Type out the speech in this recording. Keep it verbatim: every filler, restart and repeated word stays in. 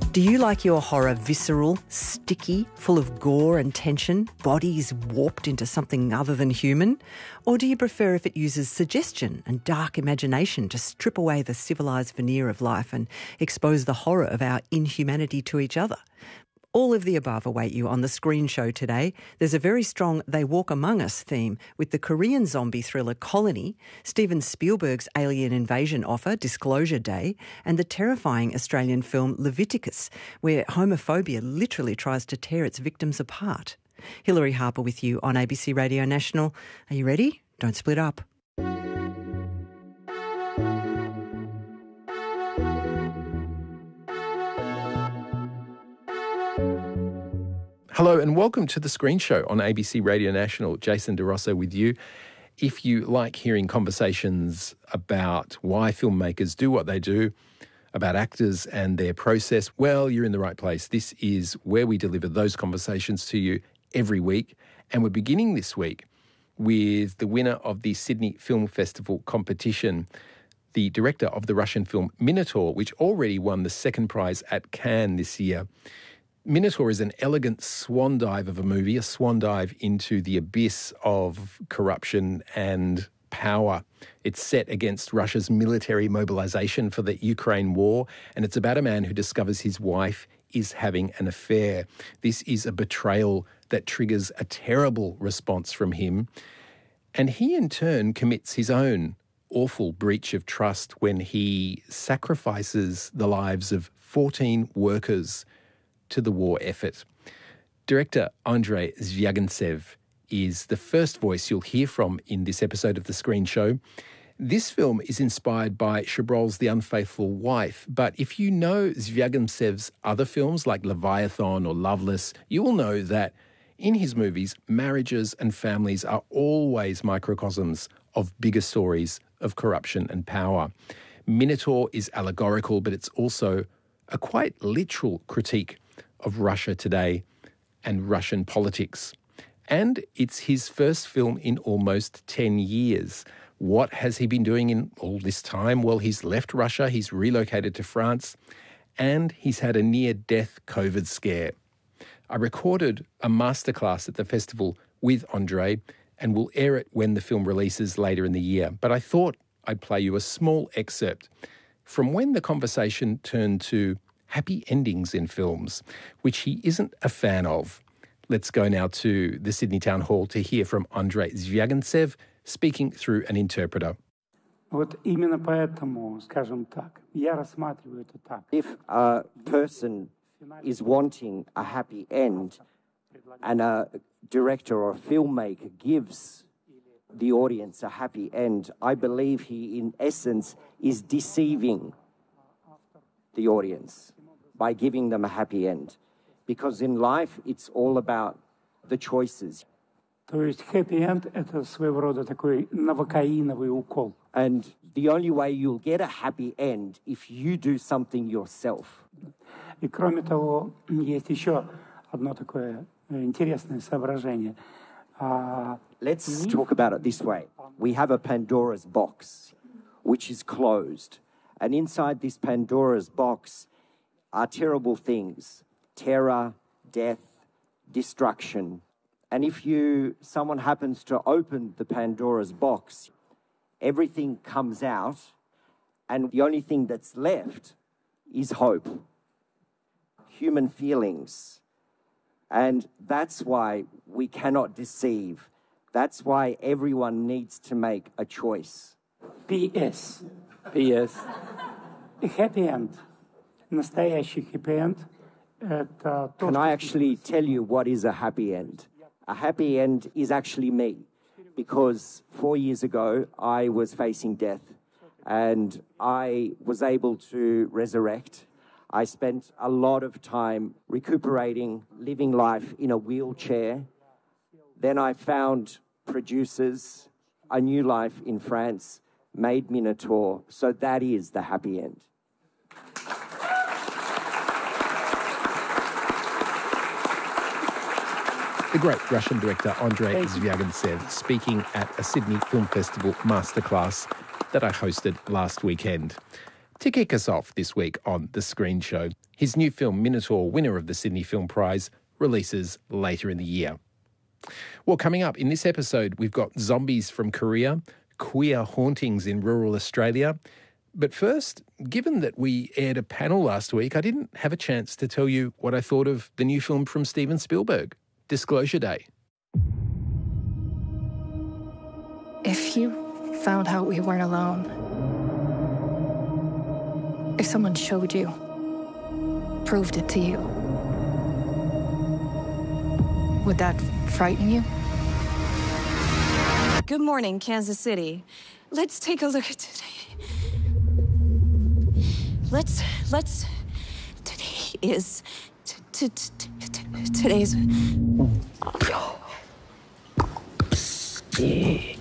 Do you like your horror visceral, sticky, full of gore and tension, bodies warped into something other than human? Or do you prefer if it uses suggestion and dark imagination to strip away the civilised veneer of life and expose the horror of our inhumanity to each other? All of the above await you on the Screen Show today. There's a very strong They Walk Among Us theme with the Korean zombie thriller Colony, Steven Spielberg's alien invasion offer Disclosure Day, and the terrifying Australian film Leviticus, where homophobia literally tries to tear its victims apart. Hilary Harper with you on A B C Radio National. Are you ready? Don't split up. Hello and welcome to The Screen Show on A B C Radio National. Jason DeRosso with you. If you like hearing conversations about why filmmakers do what they do, about actors and their process, well, you're in the right place. This is where we deliver those conversations to you every week. And we're beginning this week with the winner of the Sydney Film Festival competition, the director of the Russian film Minotaur, which already won the second prize at Cannes this year. Minotaur is an elegant swan dive of a movie, a swan dive into the abyss of corruption and power. It's set against Russia's military mobilization for the Ukraine war, and it's about a man who discovers his wife is having an affair. This is a betrayal that triggers a terrible response from him, and he in turn commits his own awful breach of trust when he sacrifices the lives of fourteen workers to the war effort. Director Andrei Zvyagintsev is the first voice you'll hear from in this episode of The Screen Show. This film is inspired by Chabrol's The Unfaithful Wife, but if you know Zvyagintsev's other films like Leviathan or Loveless, you will know that in his movies, marriages and families are always microcosms of bigger stories of corruption and power. Minotaur is allegorical, but it's also a quite literal critique of Russia today and Russian politics. And it's his first film in almost ten years. What has he been doing in all this time? Well, he's left Russia, he's relocated to France, and he's had a near-death COVID scare. I recorded a masterclass at the festival with Andrei, and we'll air it when the film releases later in the year. But I thought I'd play you a small excerpt from when the conversation turned to happy endings in films, which he isn't a fan of. Let's go now to the Sydney Town Hall to hear from Andrei Zvягintsev speaking through an interpreter. Вот именно поэтому, скажем так, я рассматриваю это так. If a person is wanting a happy end and a director or a filmmaker gives the audience a happy end, I believe he, in essence, is deceiving the audience by giving them a happy end. Because in life, it's all about the choices. То есть happy end — это своего рода такой новокаиновый укол. And the only way you'll get a happy end if you do something yourself. И кроме того, есть еще одно такое интересное соображение. Let's talk about it this way. We have a Pandora's box, which is closed. And inside this Pandora's box are terrible things: terror, death, destruction. And if you, someone happens to open the Pandora's box, everything comes out, and the only thing that's left is hope, human feelings. And that's why we cannot deceive. That's why everyone needs to make a choice. P S P S Happy end. Настоящий happy end. Это то, Can I actually tell you what is a happy end? A happy end is actually me, because four years ago I was facing death and I was able to resurrect. I spent a lot of time recuperating, living life in a wheelchair. Then I found producers, a new life in France, made Minotaur. So that is the happy end. The great Russian director Andrei Zvягintsev speaking at a Sydney Film Festival masterclass that I hosted last weekend. to kick us off this week on The Screen Show. His new film, Minotaur, winner of the Sydney Film Prize, releases later in the year. Well, coming up in this episode, we've got zombies from Korea, queer hauntings in rural Australia. But first, given that we aired a panel last week, I didn't have a chance to tell you what I thought of the new film from Steven Spielberg, Disclosure Day. If you found out we weren't alone, if someone showed you, proved it to you, would that frighten you? Good morning, Kansas City. Let's take a look at today. Let's, let's, today is, t t t t today's...